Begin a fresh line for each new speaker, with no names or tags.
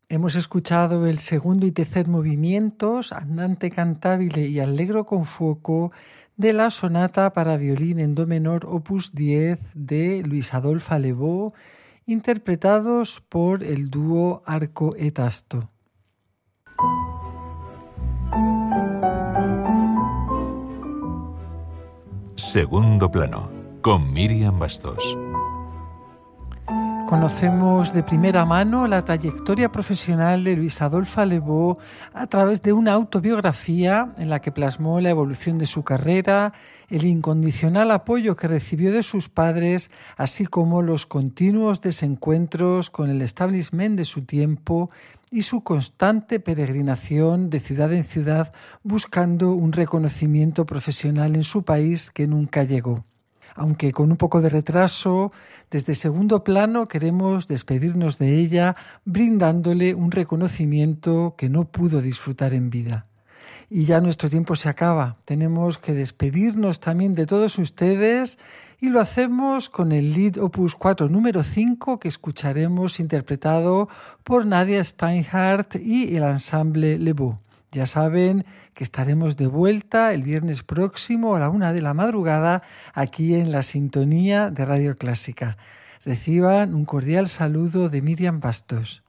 Hemos escuchado el segundo y tercer movimientos, andante cantabile y allegro con fuoco, de la sonata para violín en do menor opus 10 de Luis Adolphe Allevaux, interpretados por el dúo Arco e Tasto.
Segundo plano, con Miriam Bastos.
Conocemos de primera mano la trayectoria profesional de Luis Adolphe Allevaux a través de una autobiografía en la que plasmó la evolución de su carrera, el incondicional apoyo que recibió de sus padres, así como los continuos desencuentros con el establishment de su tiempo y su constante peregrinación de ciudad en ciudad buscando un reconocimiento profesional en su país que nunca llegó. Aunque con un poco de retraso, desde segundo plano queremos despedirnos de ella brindándole un reconocimiento que no pudo disfrutar en vida. Y ya nuestro tiempo se acaba. Tenemos que despedirnos también de todos ustedes y lo hacemos con el Lied Opus 4 número 5 que escucharemos interpretado por Nadia Steinhardt y el ensamble Le Beau. Ya saben que estaremos de vuelta el viernes próximo a la 1 de la madrugada aquí en la sintonía de Radio Clásica. Reciban un cordial saludo de Miriam Bastos.